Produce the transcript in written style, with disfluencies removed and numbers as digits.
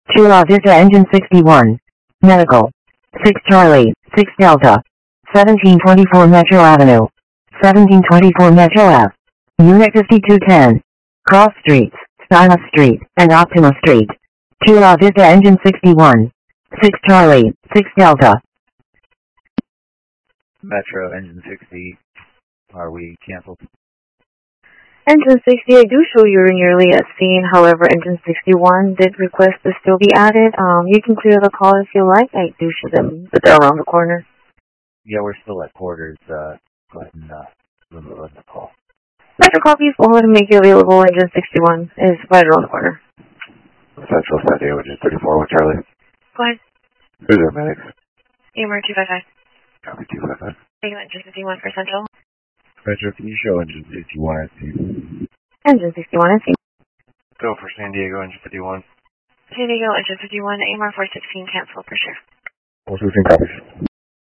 Chula Vista Engine 61. Medical. 6 Charlie, 6 Delta. 1724 Metro Avenue. 1724 Metro Ave. Unit 5210. Cross Streets, Stylus Street, and Optima Street. Chula Vista Engine 61. 6 Charlie, 6 Delta. Metro Engine 60. Are we canceled? Engine 60, I do show you're nearly at scene. However, Engine 61 did request to still be added. You can clear the call if you like. I do show them that they're around the corner. Yeah, we're still at quarters. Go ahead and remove the call. Metro copies, we'll go ahead and make you available. Engine 61 is right around the corner. Central San Diego, Engine 34 with Charlie. Go ahead. Who's our medics? Amer 255. Copy 255. Thank you, Engine 51 for Central. Metro, can you show Engine 61 at scene? Engine 61 at scene. Go for San Diego, Engine 51. San Diego, Engine 51, AMR 416, cancel for sure. 416 copies.